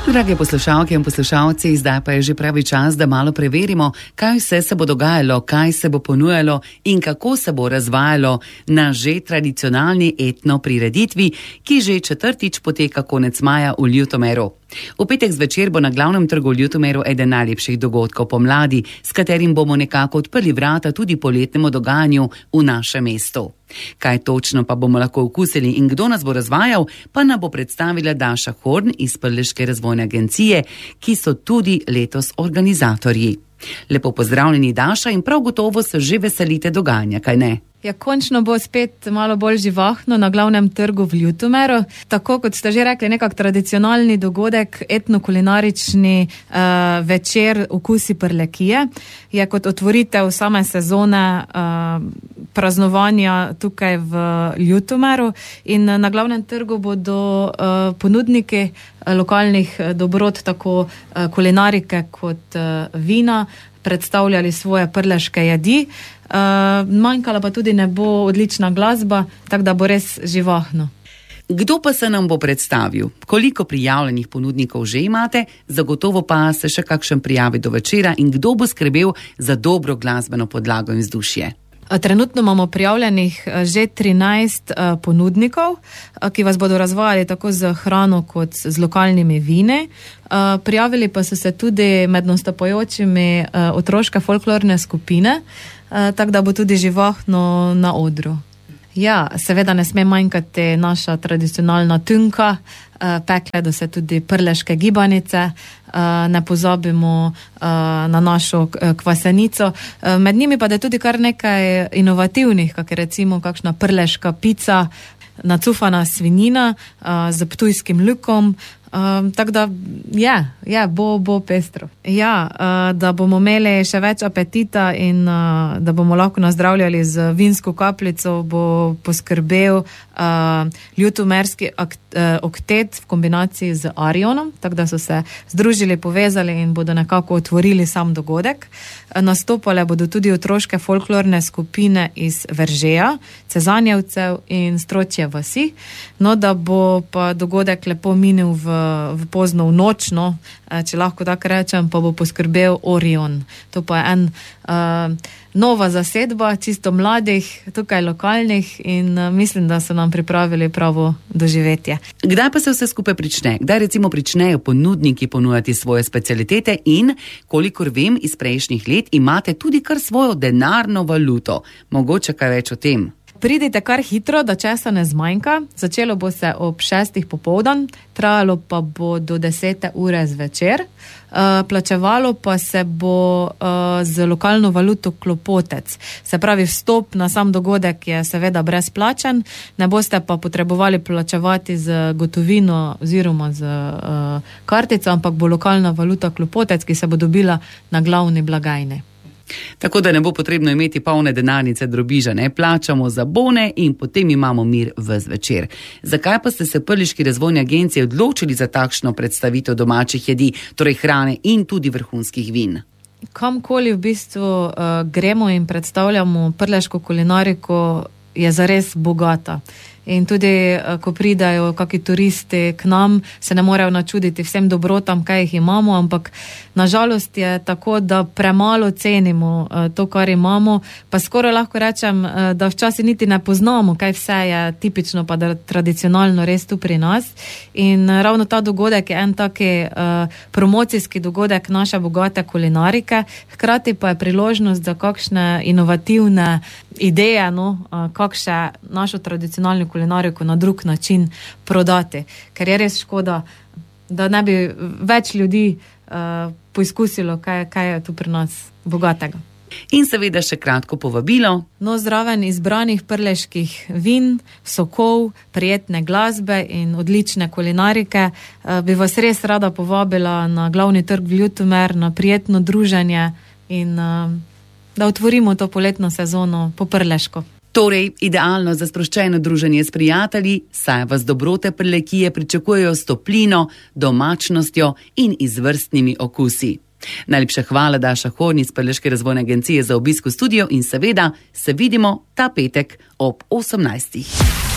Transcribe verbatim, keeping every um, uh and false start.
Drage poslušalke in poslušalci, zdaj pa je že pravi čas, da malo preverimo, kaj vse se bo dogajalo, kaj se bo ponujalo in kako se bo razvajalo na že tradicionalni etno prireditvi, ki že četrtič poteka konec maja v Ljutomeru. V petek zvečer bo na glavnem trgu v Ljutomeru eden najlepših dogodkov pomladi, s katerim bomo nekako odprli vrata tudi poletnemu dogajanju v našem mestu. Kaj točno pa bomo lahko okusili in kdo nas bo razvajal, pa nam bo predstavila Daša Horn iz Prleške razvojne agencije, ki so tudi letos organizatorji. Lepo pozdravljeni, Daša, in prav gotovo se že veselite dogajanja, kaj ne? Ja, končno bo spet malo bolj živahno na glavnem trgu v Ljutomeru. Tako kot ste že rekli, nekak tradicionalni dogodek, etnokulinarični uh, večer Okusi Prlekije je kot otvoritev same sezone uh, praznovanja tukaj v Ljutomeru in na glavnem trgu bodo uh, ponudniki lokalnih dobrot, tako uh, kulinarike kot uh, vina, predstavljali svoje prleške jedi. Uh, manjkala pa tudi ne bo odlična glasba, tako da bo res živahno. Kdo pa se nam bo predstavil? Koliko prijavljenih ponudnikov že imate? Zagotovo pa se še kakšen prijavi do večera in kdo bo skrbel za dobro glasbeno podlago in vzdušje? Trenutno imamo prijavljenih že trinajst uh, ponudnikov, uh, ki vas bodo razvajali tako z hrano kot z lokalnimi vini. Uh, prijavili pa so se tudi med nastopajočimi uh, otroške folklorne skupine, uh, tako da bo tudi živahno na odru. Ja, seveda ne sme manjkati naša tradicionalna tunka, uh, pekle da se tudi prleške gibanice, uh, ne pozabimo uh, na našo kvasenico. Uh, med njimi pa da je tudi kar nekaj inovativnih, kak je recimo kakšna prleška pica, nacufana svinjina uh, z ptujskim lukom. Um, tako da, ja, ja bo, bo pestro. Ja, uh, da bomo imeli še več apetita in uh, da bomo lahko nazdravljali z vinsko kapljico, bo poskrbel uh, ljutomerski akt, uh, oktet v kombinaciji z Arionom, tako da so se združili, povezali in bodo nekako otvorili sam dogodek. Uh, nastopale bodo tudi otroške folklorne skupine iz Veržeja, Cezanjevcev in Stročje vasi, no da bo pa dogodek lepo minil v v pozno v nočno, če lahko tako rečem, pa bo poskrbel Orion. To pa je en uh, nova zasedba, čisto mladih, tukaj lokalnih in uh, mislim, da so nam pripravili pravo doživetje. Kdaj pa se vse skupaj prične? Kdaj recimo pričnejo ponudniki ponujati svoje specialitete in, kolikor vem, iz prejšnjih let imate tudi kar svojo denarno valuto. Mogoče kaj več o tem? Pridite kar hitro, da časa ne zmanjka. Začelo bo se ob šestih popoldan, trajalo pa bo do desete ure zvečer. Uh, plačevalo pa se bo uh, z lokalno valuto klopotec. Se pravi, vstop na sam dogodek je seveda brezplačen, ne boste pa potrebovali plačevati z gotovino oziroma z uh, kartico, ampak bo lokalna valuta klopotec, ki se bo dobila na glavni blagajni. Tako da ne bo potrebno imeti polne denarnice drobiža, ne? Plačamo za bone in potem imamo mir ves večer. Zakaj pa ste se Prleški razvojni agenciji odločili za takšno predstavitev domačih jedi, torej hrane in tudi vrhunskih vin? Kamkoli v bistvu uh, gremo in predstavljamo prleško kulinariko, je zares bogata. In tudi, ko pridajo kakšni turisti k nam, se ne morejo načuditi vsem dobrotam, kaj jih imamo, ampak nažalost je tako, da premalo cenimo to, kar imamo, pa skoraj lahko rečem, da včasih niti ne poznamo, kaj vse je tipično pa da tradicionalno res tu pri nas. In ravno ta dogodek je en taki uh, promocijski dogodek naše bogate kulinarike, hkrati pa je priložnost za kakšne inovativne ideje, no, uh, kakšne našo tradicionalno kulinariko kulinariko na drug način prodati, ker je res škoda, da ne bi več ljudi uh, poizkusilo, kaj, kaj je tu pri nas bogatega. In seveda še kratko povabilo. No, zraven izbranih prleških vin, sokov, prijetne glasbe in odlične kulinarike uh, bi vas res rada povabila na glavni trg v Ljutomer, na prijetno druženje in uh, da otvorimo to poletno sezono po prleško. Torej, idealno za sproščeno druženje s prijatelji, saj vas dobrote Prlekije pričakujejo s toplino, domačnostjo in izvrstnimi okusi. Najlepša hvala, Daša Horn iz Prleške razvojne agencije, za obisk v studio in seveda se vidimo ta petek ob osemnajstih.